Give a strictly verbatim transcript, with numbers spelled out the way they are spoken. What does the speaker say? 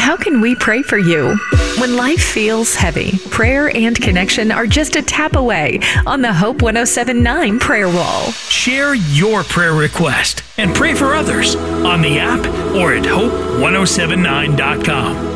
how can we pray for you? When life feels heavy, prayer and connection are just a tap away on the Hope one oh seven point nine prayer wall. Share your prayer request and pray for others on the app or at hope ten seventy-nine dot com.